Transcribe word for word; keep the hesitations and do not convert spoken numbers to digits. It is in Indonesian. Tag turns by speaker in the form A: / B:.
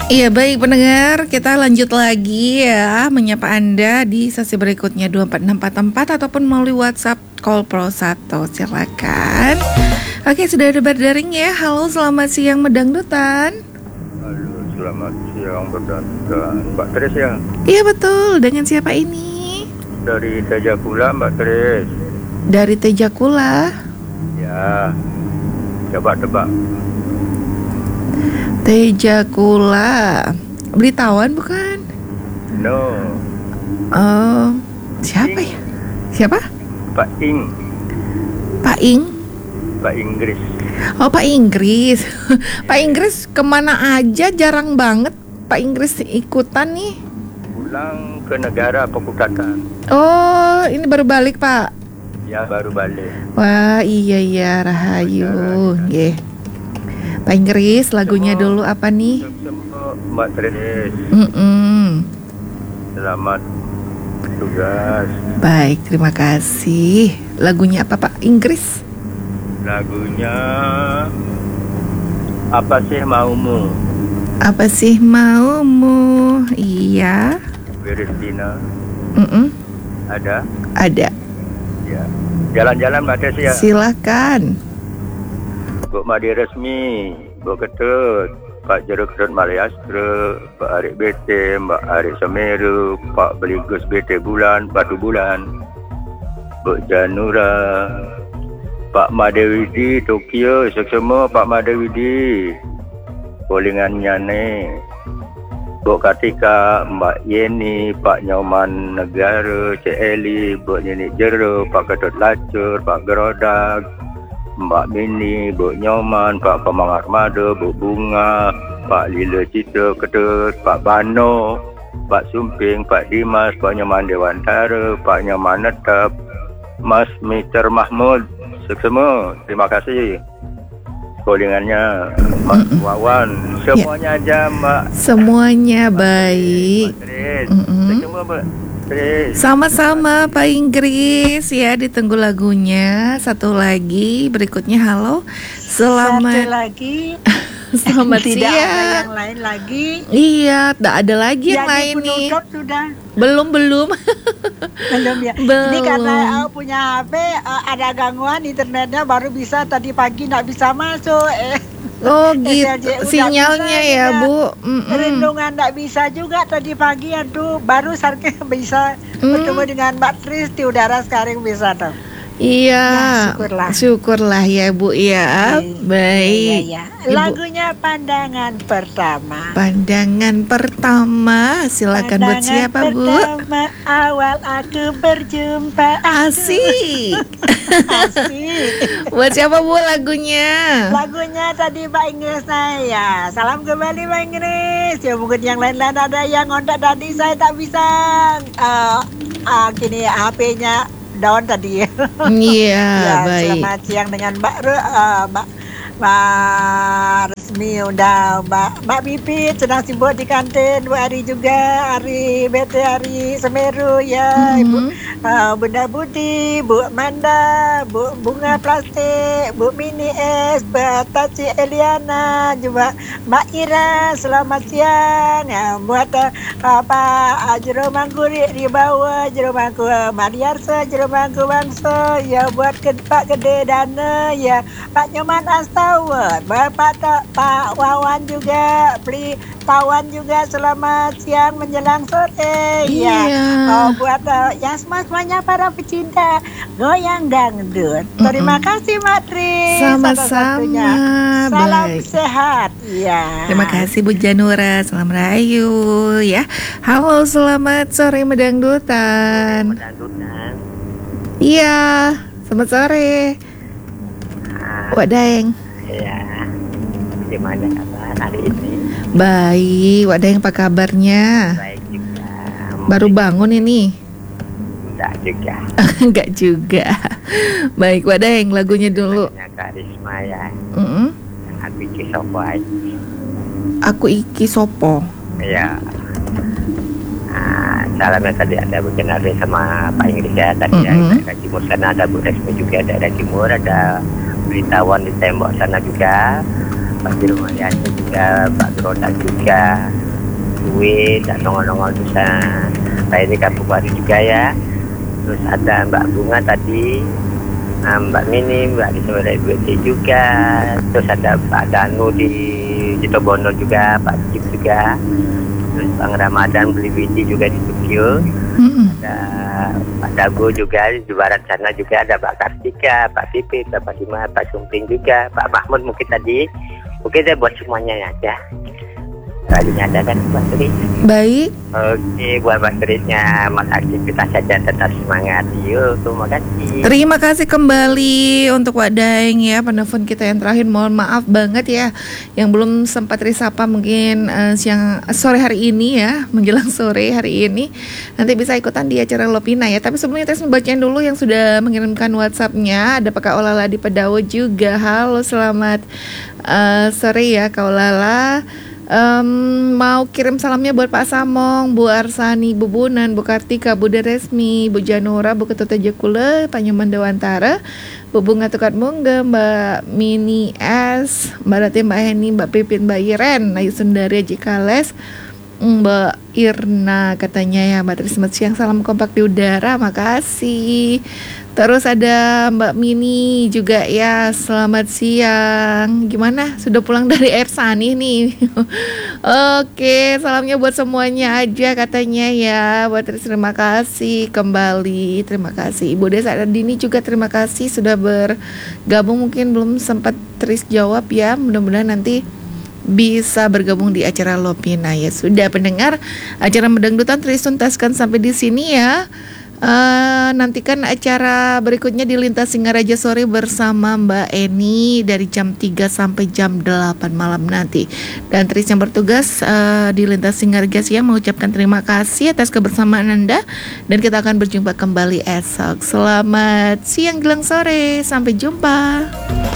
A: Iya baik pendengar, kita lanjut lagi ya menyapa Anda di sesi berikutnya dua empat enam empat empat ataupun melalui WhatsApp Call Pro satu, silakan. Oke, sudah ada berdaring ya. Halo, selamat siang Medangdutan.
B: Halo, selamat siang Medangdutan. Mbak Tris ya?
A: Iya betul, dengan siapa ini?
B: Dari Tejakula Mbak Tris.
A: Dari Tejakula?
B: Ya, coba tebak.
A: Tejakula, Beritawan bukan?
B: No.
A: Oh, siapa
B: Ing.
A: ya? Siapa?
B: Pak Ing.
A: Pak Ing?
B: Pak Inggris.
A: Oh Pak Inggris. Pak Inggris kemana aja, jarang banget Pak Inggris ikutan nih.
B: Pulang ke negara Pekutatan.
A: Oh, ini baru balik Pak?
B: Ya, baru balik.
A: Wah iya iya, Rahayu. Nggih. Pak Inggris, lagunya
B: Semua,
A: dulu apa nih?
B: Semua Mbak Tris.
A: Mm-mm.
B: Selamat tugas.
A: Baik, terima kasih. Lagunya apa Pak Inggris?
B: Lagunya Apa Sih Maumu?
A: Apa sih maumu? Iya.
B: Berestina.
A: Mm-mm.
B: Ada?
A: Ada.
B: Ya. Jalan-jalan Mbak Tris ya.
A: Silakan.
B: Buk Madi Resmi, Buk Ketut, Pak Jero Ketut Malayastra, Pak Arik B T, Mbak Arik Semeru, Pak Beligus B T Bulan, Batu Bulan, Buk Janura, Pak Madewidi Tokyo, semua Pak Madewidi, Polingannya nih, Buk Kartika, Mbak Yeni, Pak Nyoman Negara, Cik Eli, Buk Nenek Jero, Pak Ketut Lacur, Pak Gerodak, Mbak Mini, Bu Nyoman, Pak Pemang Armada, Bu Bunga, Pak Lila Cita Ketut, Pak Bano, Pak Sumping, Pak Dimas, Pak Nyoman Dewantara, Pak Nyoman Netap, Mas Mister Mahmud, semua terima kasih. Callingannya Mas Wawan, semuanya aja Mbak.
A: Semuanya baik.
B: Mbak Tris,
A: Mm-mm.
B: semua Mbak Tris.
A: Sama-sama Pak Inggris ya, ditunggu lagunya. Satu lagi berikutnya. Halo, selamat
C: Satu lagi.
A: selamat
C: Tidak ada
A: siang.
C: yang lain lagi.
A: Iya, tak ada lagi yang
C: Jadi
A: lain nih.
C: penutup sudah.
A: Belum belum.
C: Belum ya.
A: Belum.
C: Ini karena uh, punya H P uh, ada gangguan internetnya, baru bisa tadi pagi nggak bisa masuk. Eh.
A: Oh
C: S L J
A: gitu,
C: udah
A: sinyalnya
C: bisa
A: ya
C: juga.
A: Bu. Mm-mm.
C: Perlindungan nggak bisa juga tadi pagi, aduh baru sarke bisa
A: Mm.
C: bertemu dengan Mbak Tris di udara sekarang bisa tuh.
A: Iya,
C: Ya, syukurlah.
A: syukurlah ya Bu ya.
C: Iya,
A: Baik.
C: iya, iya.
A: Ibu.
C: Lagunya Pandangan Pertama.
A: Pandangan pertama, silakan buat
C: Pandangan
A: siapa Bu?
C: pertama awal aku berjumpa.
A: Asik.
C: Asik.
A: Buat siapa Bu lagunya?
C: Lagunya tadi Pak Inggris saya. Salam kembali Pak Inggris. Ya mungkin yang lain-lain ada yang ngontak tadi saya tak bisa. Uh, uh, kini H P-nya down tadi.
A: Iya,
C: Ya,
A: baik.
C: selamat siang dengan Mbak Ru- uh, Mbak Mbak Resmi, udah Mbak Mbak Pipit sedang sibuk di kantin dua hari juga, hari B T, hari Semeru ya.
A: Mhm.
C: Ibu uh, Bunda Budi, Bu Manda, Bu Bunga Plastik, Bu Mini S, Mbak Taci Eliana, juga Mbak Ira. Selamat siang ya, buat uh, Pak Jero Mangguri di bawah, Jero Mangku uh, Mariarsa, Jero Mangku Bangsa ya, buat ke, Pak Gede Dana ya, Pak Nyoman Astawat, Bapak Ta, Pak Wawan juga, beli Tawan juga. Selamat siang menjelang sore ya.
A: Iya.
C: Oh, buat uh, yang semua semuanya para pecinta goyang dangdut. Terima kasih Mbak Tris.
A: Sama-sama.
C: Salam
A: Baik.
C: sehat. Iya.
A: Terima kasih Bu Janura. Salam rahayu ya. Halo, selamat sore Medangdutan.
D: Medangdutan.
A: Iya, selamat sore. Wak Daeng.
D: Ya, gimana kabar hari ini?
A: Baik, Wak Daeng apa kabarnya?
D: Baik juga.
A: Baru bangun ini?
D: Enggak juga.
A: Enggak juga. Baik, Wak Daeng, lagunya dulu.
D: Lagunya Karisma ya.
A: Mm-mm.
D: Yang aku iki sopo aja.
A: Aku iki sopo.
D: Ya. Nah, salamnya tadi ada Bu Kenari sama Pak Inggris ya. Tadi
A: Mm-hmm.
D: ada daerah timur sana, ada Bu Resmi juga daerah timur, ada Beritawan di tembok sana juga. Pak Jero Marianto juga, Pak Roda juga, Duit, dan nongol-nongol bisa. Nah ini Kak Bupati juga ya. Terus ada Mbak Bunga tadi, nah, Mbak Mini, Mbak Lisa dari B T juga. Terus ada Pak Danu di Jitobono juga, Pak Cip juga. Terus Bang Ramadan beli biji juga di Tokyo.
A: Mm-mm.
D: Ada Pak Dago juga di barat sana juga, ada Pak Kartika, Pak Pipit, Pak Dima, Pak Sumping juga, Pak Mahmud mungkin tadi. Mungkin saya buat semuanya aja. Tadinya ada kan Pak Turis.
A: Baik.
D: Oke, buat Pak Turisnya, mas aktivitas saja tetap semangat. Yuk, terima kasih.
A: Terima kasih kembali untuk Wak Daeng ya, penelpon kita yang terakhir. Mohon maaf banget ya yang belum sempat disapa mungkin uh, siang sore hari ini ya, menjelang sore hari ini. Nanti bisa ikutan di acara Lopina ya. Tapi sebelumnya Tes membacain dulu yang sudah mengirimkan WhatsApp-nya. Ada Pak Olala di Pedawo juga. Halo, selamat uh, sore ya Kak Olala. Um, mau kirim salamnya buat Pak Samong, Bu Arsani, Bu Bunan, Bu Kartika, Bu Deresmi, Bu Janura, Bu Ketut Jakule, Pak Nyoman Dewantara, Bu Bunga Tukat Mungge, Mbak Mini S, Mbak Rati, Mbak Heni, Mbak Pipin, Mbak Iren, Ayu Sundari, Jikales, Mbak Irna katanya ya. Mbak Tri, selamat siang, salam kompak di udara, makasih. Terus ada Mbak Mini juga ya, selamat siang. Gimana? Sudah pulang dari Air Sani nih? Oke, salamnya buat semuanya aja katanya ya. Buat Tris, terima kasih kembali. Terima kasih Ibu Desa Dini juga, terima kasih sudah bergabung. Mungkin belum sempat Tris jawab ya. Mudah-mudahan nanti bisa bergabung di acara Lopina ya. Sudah pendengar, acara Medangdutan Tris tuntaskan sampai di sini ya. Uh, nantikan acara berikutnya di Lintas Singaraja sore bersama Mbak Eni dari jam tiga sampai jam delapan malam nanti. Dan Tris yang bertugas uh, di Lintas Singaraja siang mengucapkan terima kasih atas kebersamaan Anda, dan kita akan berjumpa kembali esok. Selamat siang jelang sore, sampai jumpa.